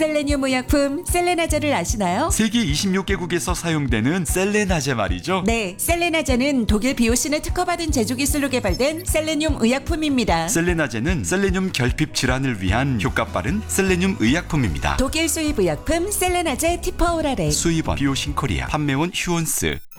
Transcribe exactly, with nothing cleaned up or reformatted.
셀레늄 의약품 셀레나제를 아시나요? 세계 이십육 개국에서 사용되는 셀레나제 말이죠. 네, 셀레나제는 독일 비오신을 특허받은 제조 기술로 개발된 셀레늄 의약품입니다. 셀레나제는 셀레늄 결핍 질환을 위한 효과 빠른 셀레늄 의약품입니다. 독일 수입 의약품 셀레나제 티퍼오라레. 수입원 비오신 코리아, 판매원 휴온스.